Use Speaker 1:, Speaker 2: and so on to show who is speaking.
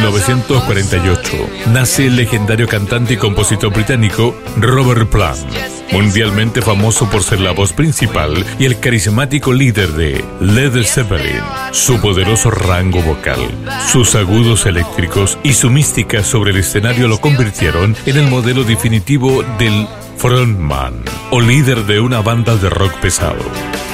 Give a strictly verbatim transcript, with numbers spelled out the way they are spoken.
Speaker 1: novecientos cuarenta y ocho, nace el legendario cantante y compositor británico Robert Plant, mundialmente famoso por ser la voz principal y el carismático líder de Led Zeppelin. Su poderoso rango vocal, sus agudos eléctricos y su mística sobre el escenario lo convirtieron en el modelo definitivo del frontman o líder de una banda de rock pesado.